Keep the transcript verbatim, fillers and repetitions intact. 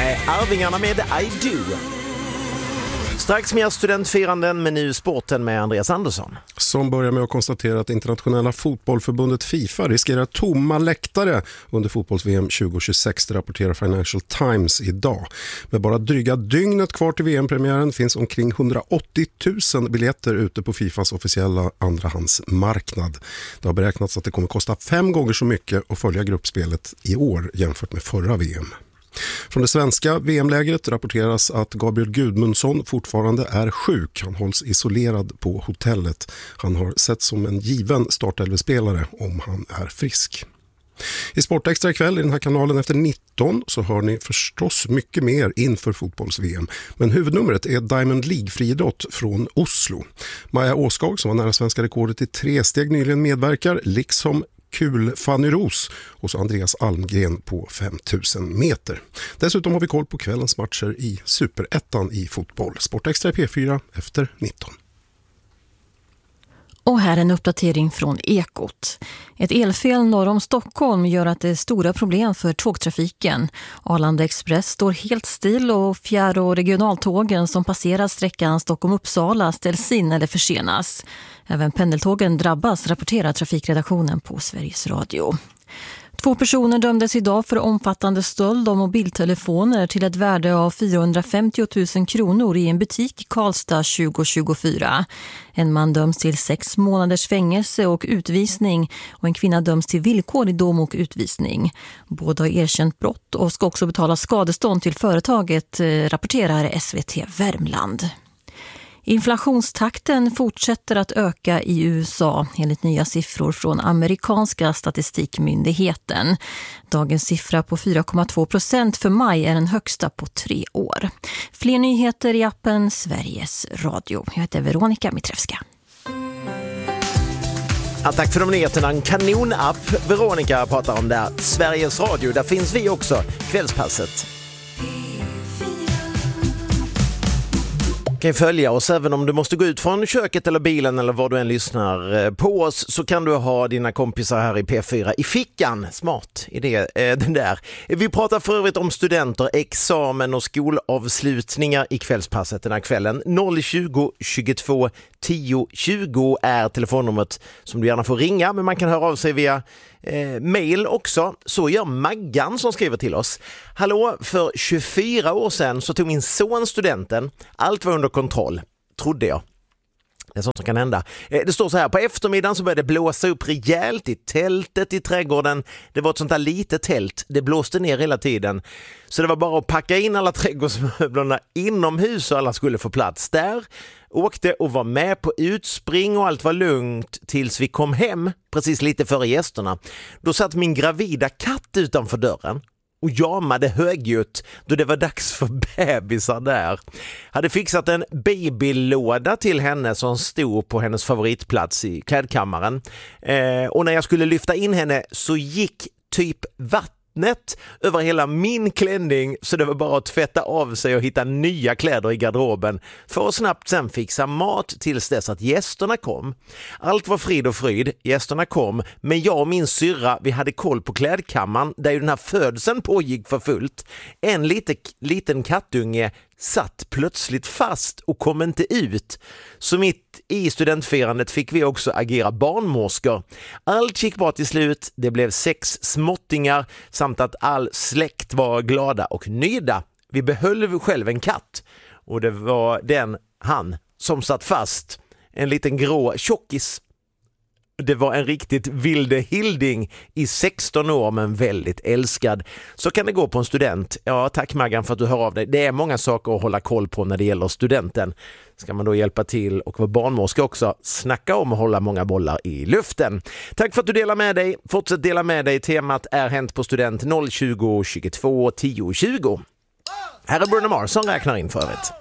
Nej, Arvingarna med I Do. Strax mer studentfiranden, men nu sporten med Andreas Andersson. Som börjar med att konstatera att internationella fotbollförbundet FIFA riskerar tomma läktare under fotbolls-V M tjugo tjugosex, det rapporterar Financial Times idag. Med bara dryga dygnet kvar till V M-premiären finns omkring hundraåttio tusen biljetter ute på FIFAs officiella andrahandsmarknad. Det har beräknats att det kommer kosta fem gånger så mycket att följa gruppspelet i år jämfört med förra V M. Från det svenska V M-lägret rapporteras att Gabriel Gudmundsson fortfarande är sjuk. Han hålls isolerad på hotellet. Han har sett som en given startelvespelare om han är frisk. I Sportextra ikväll i den här kanalen efter nitton så hör ni förstås mycket mer inför fotbolls-V M. Men huvudnumret är Diamond League-friidrott från Oslo. Maja Åskog, som var nära svenska rekordet i tre steg, nyligen medverkar, liksom Kul Fanny Ros och så Andreas Almgren på femtusen meter. Dessutom har vi koll på kvällens matcher i Superettan i fotboll. Sportextra P fyra efter nitton. Och här en uppdatering från Ekot. Ett elfel norr om Stockholm gör att det är stora problem för tågtrafiken. Arlanda Express står helt still och fjärr- och regionaltågen som passerar sträckan Stockholm-Uppsala ställs in eller försenas. Även pendeltågen drabbas, rapporterar trafikredaktionen på Sveriges Radio. Två personer dömdes idag för omfattande stöld av mobiltelefoner till ett värde av fyrahundrafemtio tusen kronor i en butik i Karlstad tjugo tjugofyra. En man döms till sex månaders fängelse och utvisning och en kvinna döms till villkor i dom och utvisning. Båda har erkänt brott och ska också betala skadestånd till företaget, rapporterar S V T Värmland. Inflationstakten fortsätter att öka i U S A enligt nya siffror från amerikanska statistikmyndigheten. Dagens siffra på fyra komma två procent för maj är den högsta på tre år. Fler nyheter i appen Sveriges Radio. Jag heter Veronica Mitrevska. Ja, tack för de nyheterna. En kanonapp Veronica pratar om där. Sveriges Radio, där finns vi också. Kvällspasset. Kan följa oss även om du måste gå ut från köket eller bilen eller var du än lyssnar på oss, så kan du ha dina kompisar här i P fyra i fickan. Smart idé, eh, den där. Vi pratar för övrigt om studenter, examen och skolavslutningar i kvällspasset den här kvällen. noll tjugo tjugotvå tio tjugo är telefonnumret som du gärna får ringa, men man kan höra av sig via Eh, mail också. Så gör Maggan som skriver till oss. Hallå, för tjugofyra år sedan så tog min son studenten. Allt var under kontroll, trodde jag. Det är sånt som kan hända. Eh, det står så här: på eftermiddagen så började det blåsa upp rejält i tältet i trädgården. Det var ett sånt här litet tält. Det blåste ner hela tiden. Så det var bara att packa in alla trädgårdsmöblerna inomhus och alla skulle få plats där. Åkte och var med på utspring och allt var lugnt tills vi kom hem, precis lite före gästerna. Då satt min gravida katt utanför dörren och jamade högljutt då det var dags för bebisar där. Hade fixat en babylåda till henne som stod på hennes favoritplats i klädkammaren. Eh, och när jag skulle lyfta in henne så gick typ vatten över hela min klänning, så det var bara att tvätta av sig och hitta nya kläder i garderoben för att snabbt sen fixa mat tills dess att gästerna kom. Allt var frid och fryd, gästerna kom, men jag och min syrra, vi hade koll på klädkammaren där ju den här födseln pågick för fullt. En lite, liten kattunge satt plötsligt fast och kom inte ut. Så mitt i studentfirandet fick vi också agera barnmorskor. Allt gick bra till slut. Det blev sex småttingar samt att all släkt var glada och nöjda. Vi behöll själv en katt och det var den, han, som satt fast. En liten grå tjockis. Det var en riktigt vilde hilding i sexton år, men väldigt älskad. Så kan det gå på en student. Ja, tack Maggan för att du hör av dig. Det är många saker att hålla koll på när det gäller studenten. Ska man då hjälpa till och vara barnmorska också, snacka om att hålla många bollar i luften. Tack för att du delar med dig. Fortsätt dela med dig. Temat är hänt på student noll tjugo tjugotvå tio tjugo. Här är Bruno Mars som räknar in för övrigt.